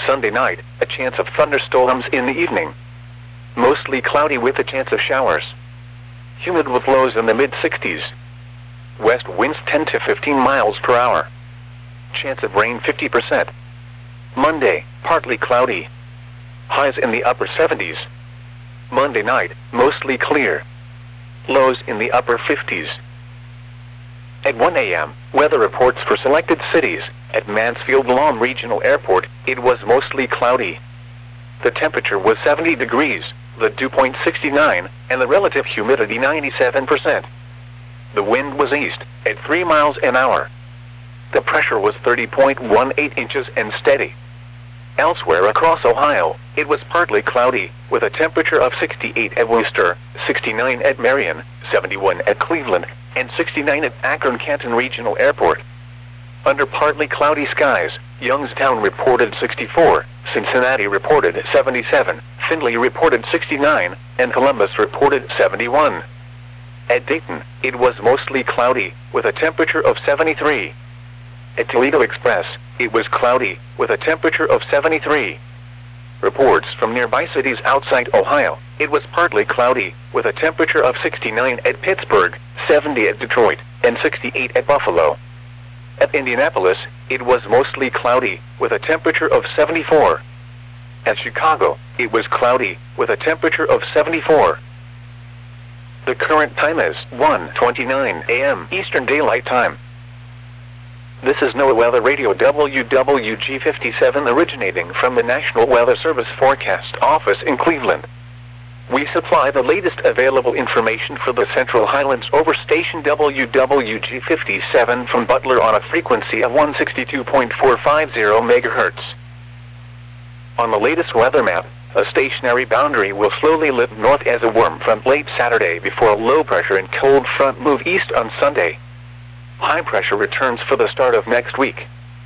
Sunday night, a chance of thunderstorms in the evening. Mostly cloudy with a chance of showers. Humid with lows in the mid-60s. West winds 10 to 15 miles per hour. Chance of rain 50%. Monday, partly cloudy. Highs in the upper 70s. Monday night, mostly clear. Lows in the upper 50s. At 1 a.m., weather reports for selected cities. At Mansfield Lahm Regional Airport, it was mostly cloudy. The temperature was 70 degrees, the dew point 69, and the relative humidity 97%. The wind was east, at 3 miles an hour. The pressure was 30.18 inches and steady. Elsewhere across Ohio, it was partly cloudy, with a temperature of 68 at Wooster, 69 at Marion, 71 at Cleveland, and 69 at Akron-Canton Regional Airport. Under partly cloudy skies, Youngstown reported 64, Cincinnati reported 77, Findlay reported 69, and Columbus reported 71. At Dayton, it was mostly cloudy, with a temperature of 73. At Toledo Express, it was cloudy, with a temperature of 73. Reports from nearby cities outside Ohio, it was partly cloudy, with a temperature of 69 at Pittsburgh, 70 at Detroit, and 68 at Buffalo. At Indianapolis, it was mostly cloudy, with a temperature of 74. At Chicago, it was cloudy, with a temperature of 74. The current time is 1:29 a.m. Eastern Daylight Time. This is NOAA Weather Radio WWG57 originating from the National Weather Service Forecast Office in Cleveland. We supply the latest available information for the Central Highlands over station WWG57 from Butler on a frequency of 162.450 MHz. On the latest weather map, a stationary boundary will slowly lift north as a warm front late Saturday before a low pressure and cold front move east on Sunday. High pressure returns for the start of next week.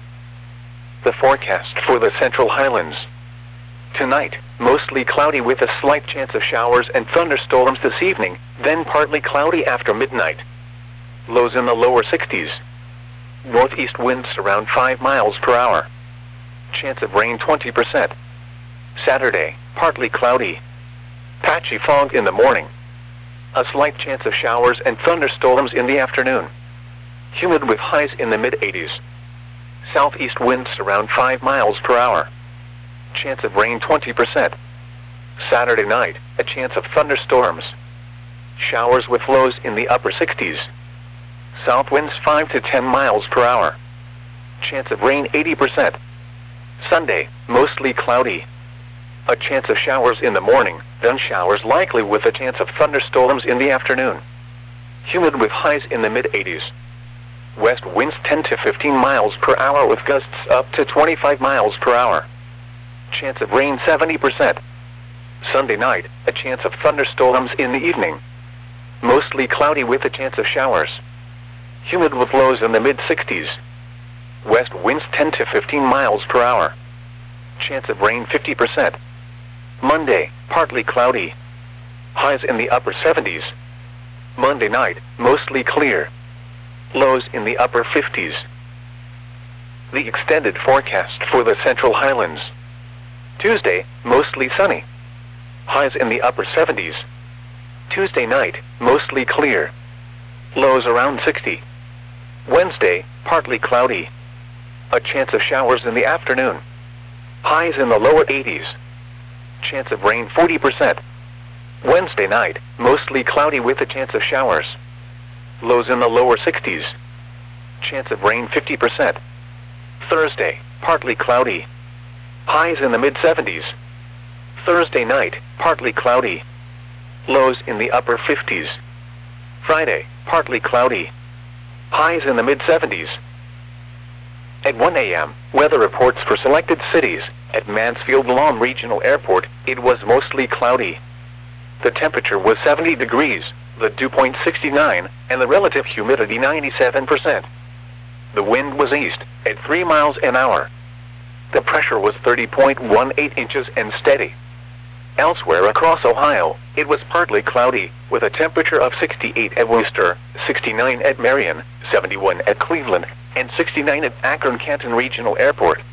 The forecast for the Central Highlands. Tonight, mostly cloudy with a slight chance of showers and thunderstorms this evening, then partly cloudy after midnight. Lows in the lower 60s. Northeast winds around 5 miles per hour. Chance of rain 20%. Saturday, partly cloudy. Patchy fog in the morning. A slight chance of showers and thunderstorms in the afternoon. Humid with highs in the mid-80s. Southeast winds around 5 miles per hour. Chance of rain 20%. Saturday night, a chance of thunderstorms. Showers with lows in the upper 60s. South winds 5 to 10 miles per hour. Chance of rain 80%. Sunday, mostly cloudy. A chance of showers in the morning, then showers likely with a chance of thunderstorms in the afternoon. Humid with highs in the mid-80s. West winds 10 to 15 miles per hour with gusts up to 25 miles per hour. Chance of rain 70%. Sunday night, a chance of thunderstorms in the evening. Mostly cloudy with a chance of showers. Humid with lows in the mid-60s. West winds 10 to 15 miles per hour. Chance of rain 50%. Monday, partly cloudy. Highs in the upper 70s. Monday night, mostly clear. Lows in the upper 50s. The extended forecast for the Central Highlands. Tuesday, mostly sunny. Highs in the upper 70s. Tuesday night, mostly clear. Lows around 60. Wednesday, partly cloudy. A chance of showers in the afternoon. Highs in the lower 80s. Chance of rain 40%. Wednesday night, mostly cloudy with a chance of showers. Lows in the lower 60s. Chance of rain 50%. Thursday, partly cloudy. Highs in the mid-70s. Thursday night, partly cloudy. Lows in the upper 50s. Friday, partly cloudy. Highs in the mid-70s. At 1 a.m., weather reports for selected cities. At Mansfield Lahm Regional Airport, it was mostly cloudy. The temperature was 70 degrees, the dew point 69, and the relative humidity 97%. The wind was east, at 3 miles an hour. The pressure was 30.18 inches and steady. Elsewhere across Ohio, it was partly cloudy, with a temperature of 68 at Wooster, 69 at Marion, 71 at Cleveland, and 69 at Akron-Canton Regional Airport.